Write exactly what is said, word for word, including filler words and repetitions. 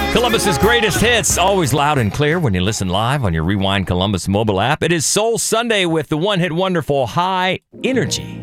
Columbus's greatest hits, always loud and clear when you listen live on your Rewind Columbus mobile app. It is Soul Sunday with the one-hit wonderful High Energy.